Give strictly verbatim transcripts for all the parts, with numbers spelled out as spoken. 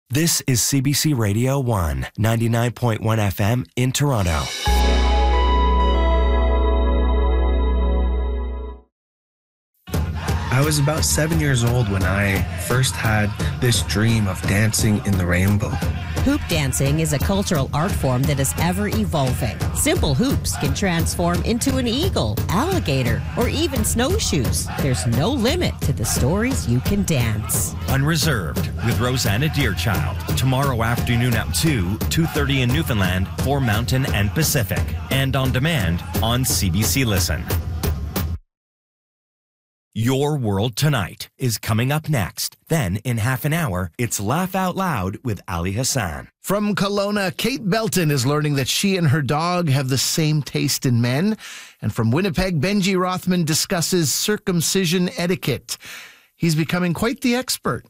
This is C B C Radio one, ninety-nine point one F M in Toronto. I was about seven years old when I first had this dream of dancing in the rainbow. Hoop dancing is a cultural art form that is ever evolving. Simple hoops can transform into an eagle, alligator, or even snowshoes. There's no limit to the stories you can dance. Unreserved with Rosanna Deerchild. Tomorrow afternoon at two, two thirty in Newfoundland for Mountain and Pacific. And on demand on C B C Listen. Your World Tonight is coming up next. Then, in half an hour, it's Laugh Out Loud with Ali Hassan. From Kelowna, Kate Belton is learning that she and her dog have the same taste in men. And from Winnipeg, Benji Rothman discusses circumcision etiquette. He's becoming quite the expert.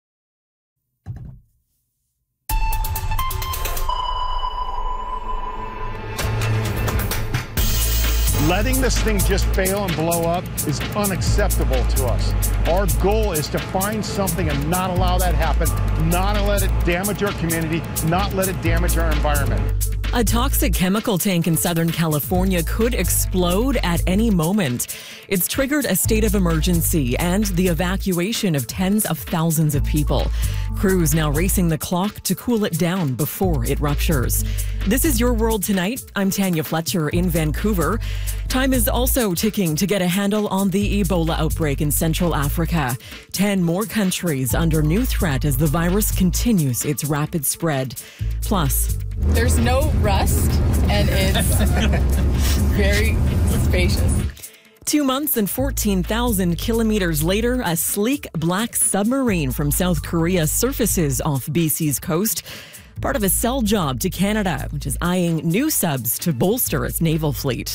Letting this thing just fail and blow up is unacceptable to us. Our goal is to find something and not allow that happen, not let it damage our community, not let it damage our environment. A toxic chemical tank in Southern California could explode at any moment. It's triggered a state of emergency and the evacuation of tens of thousands of people. Crews now racing the clock to cool it down before it ruptures. This is Your World Tonight. I'm Tanya Fletcher in Vancouver. Time is also ticking to get a handle on the Ebola outbreak in Central Africa. Ten more countries under new threat as the virus continues its rapid spread. Plus, there's no rust, and it's very spacious. Two months and fourteen thousand kilometers later, a sleek black submarine from South Korea surfaces off B C's coast, part of a sell job to Canada, which is eyeing new subs to bolster its naval fleet.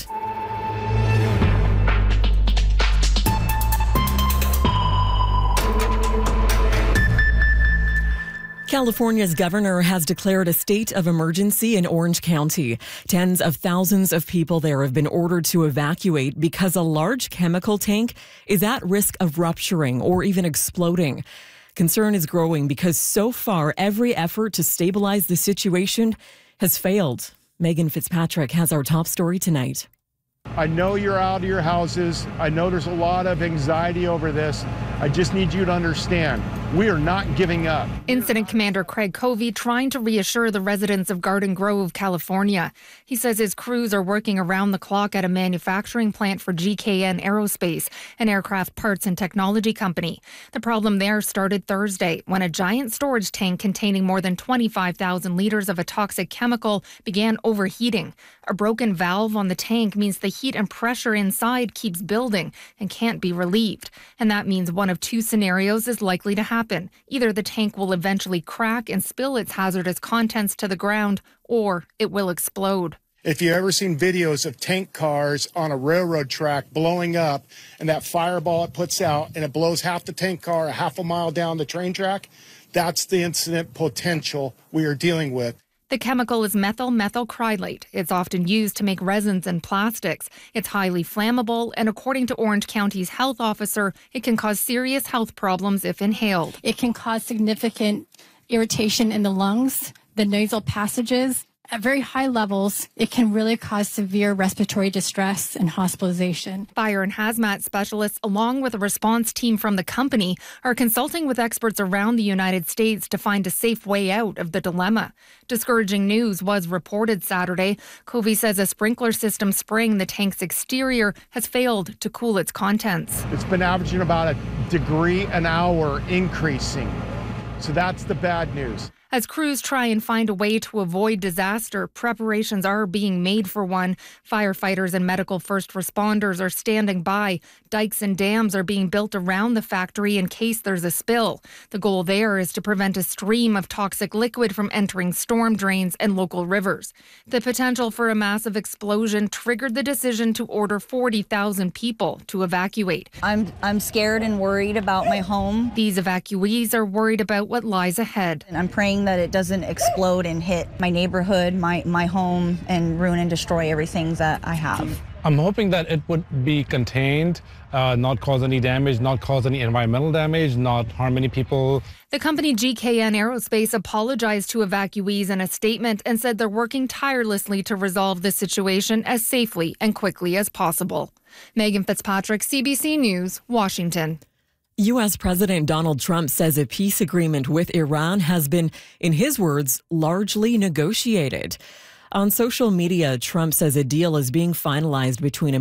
California's governor has declared a state of emergency in Orange County. Tens of thousands of people there have been ordered to evacuate because a large chemical tank is at risk of rupturing or even exploding. Concern is growing because so far every effort to stabilize the situation has failed. Megan Fitzpatrick has our top story tonight. I know you're out of your houses. I know there's a lot of anxiety over this. I just need you to understand, we are not giving up. Incident Commander Craig Covey trying to reassure the residents of Garden Grove, California. He says his crews are working around the clock at a manufacturing plant for G K N Aerospace, an aircraft parts and technology company. The problem there started Thursday when a giant storage tank containing more than twenty-five thousand liters of a toxic chemical began overheating. A broken valve on the tank means the heat and pressure inside keeps building and can't be relieved. And that means one of two scenarios is likely to happen. Either the tank will eventually crack and spill its hazardous contents to the ground, or it will explode. If you've ever seen videos of tank cars on a railroad track blowing up and that fireball it puts out and it blows half the tank car a half a mile down the train track, that's the incident potential we are dealing with. The chemical is methyl methylcrylate. It's often used to make resins and plastics. It's highly flammable, and according to Orange County's health officer, it can cause serious health problems if inhaled. It can cause significant irritation in the lungs, the nasal passages. At very high levels, it can really cause severe respiratory distress and hospitalization. Fire and hazmat specialists, along with a response team from the company, are consulting with experts around the United States to find a safe way out of the dilemma. Discouraging news was reported Saturday. Covey says a sprinkler system spraying the tank's exterior has failed to cool its contents. It's been averaging about a degree an hour increasing. So that's the bad news. As crews try and find a way to avoid disaster, preparations are being made for one. Firefighters and medical first responders are standing by. Dikes and dams are being built around the factory in case there's a spill. The goal there is to prevent a stream of toxic liquid from entering storm drains and local rivers. The potential for a massive explosion triggered the decision to order forty thousand people to evacuate. I'm I'm scared and worried about my home. These evacuees are worried about what lies ahead. And I'm praying that it doesn't explode and hit my neighborhood, my, my home, and ruin and destroy everything that I have. I'm hoping that it would be contained, uh, not cause any damage, not cause any environmental damage, not harm any people. The company G K N Aerospace apologized to evacuees in a statement and said they're working tirelessly to resolve the situation as safely and quickly as possible. Megan Fitzpatrick, C B C News, Washington. U S. President Donald Trump says a peace agreement with Iran has been, in his words, largely negotiated. On social media, Trump says a deal is being finalized between